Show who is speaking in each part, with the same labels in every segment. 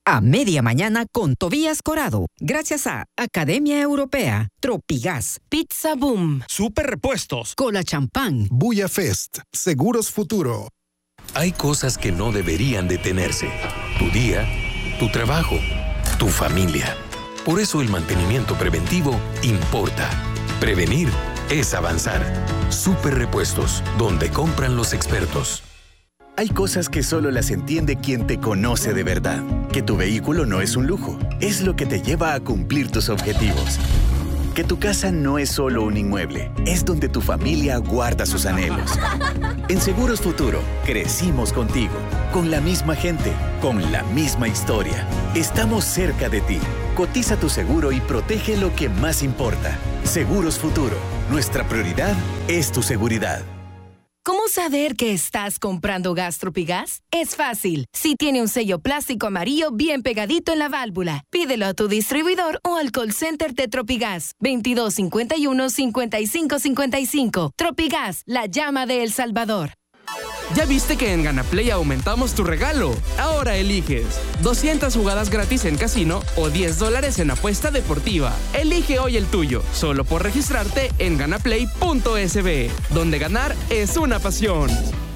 Speaker 1: A media mañana con Tobías Corado. Gracias a Academia Europea, Tropigas, Pizza Boom,
Speaker 2: Super Repuestos,
Speaker 1: Cola Champán,
Speaker 3: Buya Fest, Seguros Futuro.
Speaker 4: Hay cosas que no deberían detenerse. Tu día, tu trabajo, tu familia. Por eso el mantenimiento preventivo importa. Prevenir es avanzar. Super Repuestos, donde compran los expertos.
Speaker 5: Hay cosas que solo las entiende quien te conoce de verdad. Que tu vehículo no es un lujo, es lo que te lleva a cumplir tus objetivos. Que tu casa no es solo un inmueble, es donde tu familia guarda sus anhelos. En Seguros Futuro, crecimos contigo, con la misma gente, con la misma historia. Estamos cerca de ti. Cotiza tu seguro y protege lo que más importa. Seguros Futuro, nuestra prioridad es tu seguridad.
Speaker 6: ¿Cómo saber que estás comprando gas Tropigas? Es fácil. Si tiene un sello plástico amarillo bien pegadito en la válvula, pídelo a tu distribuidor o al call center de Tropigas. 2251-5555. Tropigas, la llama de El Salvador.
Speaker 7: ¿Ya viste que en GanaPlay aumentamos tu regalo? Ahora eliges 200 jugadas gratis en casino o $10 en apuesta deportiva. Elige hoy el tuyo, solo por registrarte en ganaplay.sb, donde ganar es una pasión.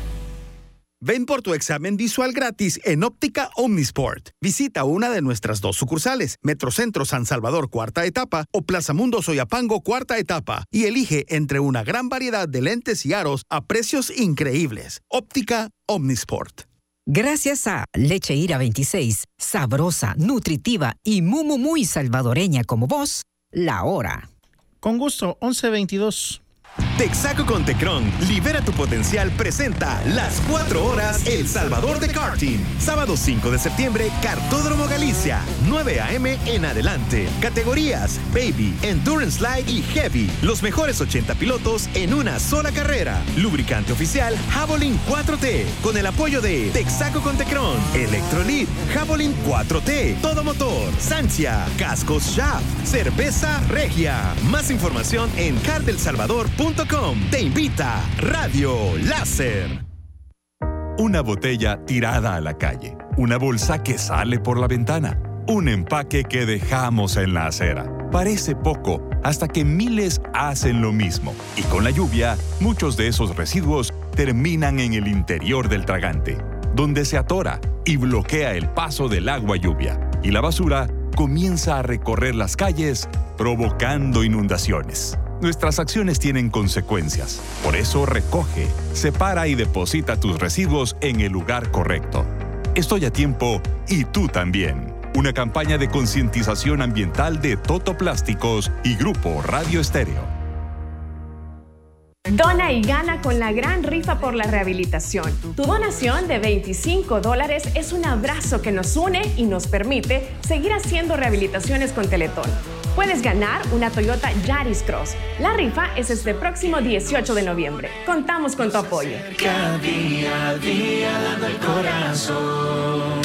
Speaker 2: Ven por tu examen visual gratis en Óptica Omnisport. Visita una de nuestras 2 sucursales, Metrocentro San Salvador Cuarta Etapa o Plaza Mundo Soyapango Cuarta Etapa, y elige entre una gran variedad de lentes y aros a precios increíbles. Óptica Omnisport.
Speaker 1: Gracias a Leche Ira 26, sabrosa, nutritiva y muy salvadoreña como vos, la hora.
Speaker 8: Con gusto, 11:22.
Speaker 9: Texaco con Tecron, libera tu potencial, presenta las 4 horas El Salvador de Karting. Sábado 5 de septiembre, Kartódromo Galicia, 9 a.m. en adelante. Categorías Baby, Endurance Light y Heavy. Los mejores 80 pilotos en una sola carrera. Lubricante oficial Javelin 4T, con el apoyo de Texaco con Tecron, Electrolit, Javelin 4T, Todo Motor, Sancia, Cascos Shaft, Cerveza Regia. Más información en cardelsalvador.com. Te invita Radio Láser.
Speaker 10: Una botella tirada a la calle, una bolsa que sale por la ventana, un empaque que dejamos en la acera. Parece poco hasta que miles hacen lo mismo. Y con la lluvia, muchos de esos residuos terminan en el interior del tragante, donde se atora y bloquea el paso del agua lluvia. Y la basura comienza a recorrer las calles, provocando inundaciones. Nuestras acciones tienen consecuencias. Por eso recoge, separa y deposita tus residuos en el lugar correcto. Estoy a tiempo y tú también. Una campaña de concientización ambiental de Toto Plásticos y Grupo Radio Estéreo.
Speaker 11: Dona y gana con la gran rifa por la rehabilitación. Tu donación de $25 es un abrazo que nos une y nos permite seguir haciendo rehabilitaciones con Teletón. Puedes ganar una Toyota Yaris Cross. La rifa es este próximo 18 de noviembre. Contamos con tu apoyo.
Speaker 12: Cada día a día dando el corazón.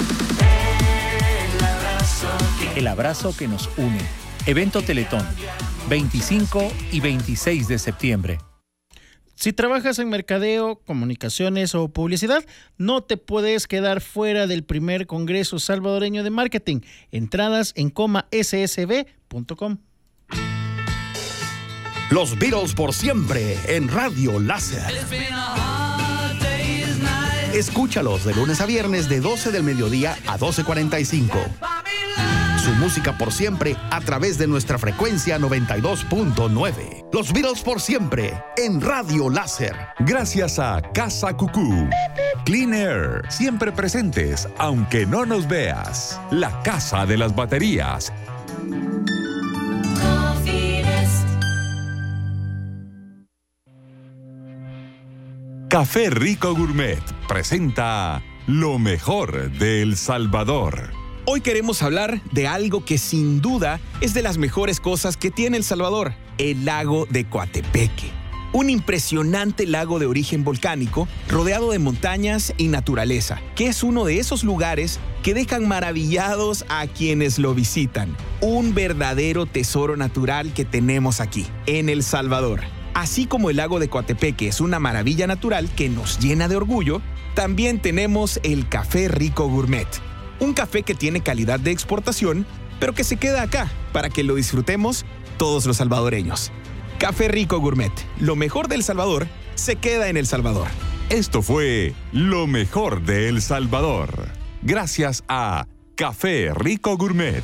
Speaker 13: El abrazo que nos une. Evento Teletón, 25 y 26 de septiembre.
Speaker 8: Si trabajas en mercadeo, comunicaciones o publicidad, no te puedes quedar fuera del primer Congreso Salvadoreño de Marketing. Entradas en ssb.com.
Speaker 2: Los Beatles por siempre en Radio Láser. Escúchalos de lunes a viernes de 12 del mediodía a 12:45. Su música por siempre a través de nuestra frecuencia 92.9. Los Beatles por siempre en Radio Láser.
Speaker 10: Gracias a Casa Cucú. Clean Air, siempre presentes, aunque no nos veas. La casa de las baterías. Café Rico Gourmet presenta lo mejor de El Salvador.
Speaker 14: Hoy queremos hablar de algo que sin duda es de las mejores cosas que tiene El Salvador, el lago de Coatepeque. Un impresionante lago de origen volcánico, rodeado de montañas y naturaleza, que es uno de esos lugares que dejan maravillados a quienes lo visitan. Un verdadero tesoro natural que tenemos aquí, en El Salvador. Así como el lago de Coatepeque es una maravilla natural que nos llena de orgullo, también tenemos el Café Rico Gourmet. Un café que tiene calidad de exportación, pero que se queda acá para que lo disfrutemos todos los salvadoreños. Café Rico Gourmet. Lo mejor de El Salvador se queda en El Salvador.
Speaker 10: Esto fue Lo mejor de El Salvador. Gracias a Café Rico Gourmet.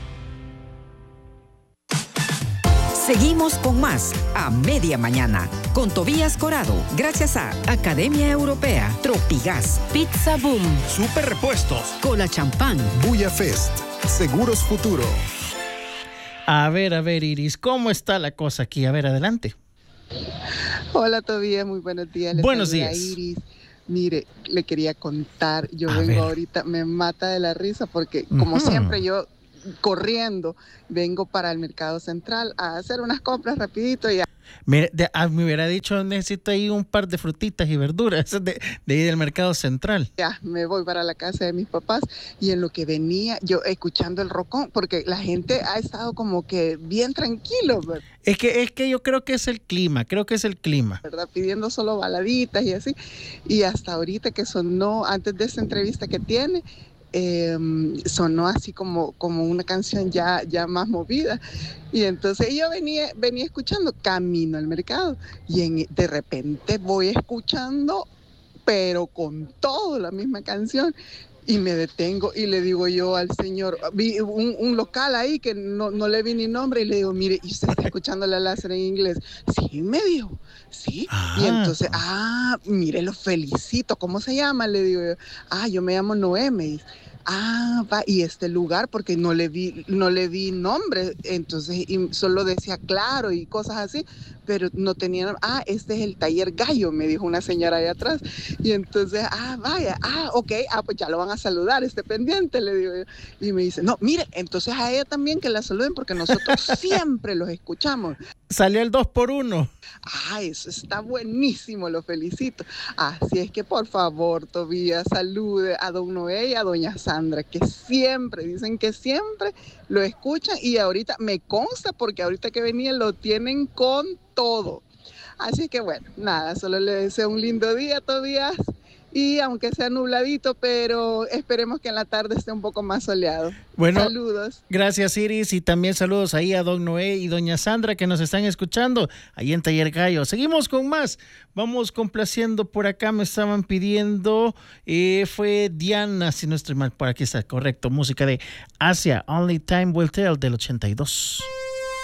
Speaker 1: Seguimos con más a media mañana con Tobías Corado, gracias a Academia Europea, Tropigas, Pizza Boom,
Speaker 2: Super Repuestos,
Speaker 1: Cola Champán,
Speaker 3: Buya Fest, Seguros Futuro.
Speaker 8: A ver, Iris, ¿cómo está la cosa aquí? A ver, adelante.
Speaker 15: Hola, Tobías, muy buenos días.
Speaker 8: Buenos días.
Speaker 15: Iris. Mire, le quería contar, yo vengo ahorita, me mata de la risa porque como siempre yo corriendo vengo para el Mercado Central a hacer unas compras rapidito y
Speaker 8: Mire, me hubiera dicho, necesito ahí un par de frutitas y verduras de ahí del Mercado Central.
Speaker 15: Ya, me voy para la casa de mis papás y en lo que venía yo escuchando el rocón, porque la gente ha estado como que bien tranquilo, ¿verdad?
Speaker 8: Es que yo creo que es el clima,
Speaker 15: ¿verdad? Pidiendo solo baladitas y así. Y hasta ahorita que sonó, antes de esta entrevista que tiene, sonó así como una canción ya más movida. Y entonces yo venía escuchando camino al mercado y de repente voy escuchando, pero con todo la misma canción. Y me detengo y le digo yo al señor, vi un local ahí que no le vi ni nombre y le digo, mire, ¿y usted está escuchando la láser en inglés? Sí, me dijo, sí. Y entonces, mire, lo felicito, ¿cómo se llama? Le digo yo, yo me llamo Noé, me dice. Va, y este lugar, porque no le vi nombre, entonces y solo decía Claro y cosas así, pero no tenía, este es el Taller Gallo, me dijo una señora allá atrás, y entonces, vaya, ok, pues ya lo van a saludar, esté pendiente, le digo yo, y me dice, no, mire, entonces a ella también que la saluden, porque nosotros siempre los escuchamos.
Speaker 8: Salió el 2x1.
Speaker 15: Eso está buenísimo, lo felicito. Así es que por favor, Tobías, salude a don Noé y a doña Sandra, que dicen que siempre lo escuchan y ahorita me consta porque ahorita que venía lo tienen con todo. Así que bueno, nada, solo le deseo un lindo día, Tobías. Y aunque sea nubladito, pero esperemos que en la tarde esté un poco más soleado.
Speaker 8: Bueno,
Speaker 15: saludos.
Speaker 8: Gracias, Iris, y también saludos ahí a don Noé y doña Sandra que nos están escuchando ahí en Taller Gallo. Seguimos con más. Vamos complaciendo por acá. Me estaban pidiendo, fue Diana, si no estoy mal, por aquí está correcto. Música de Asia, Only Time Will Tell del 82.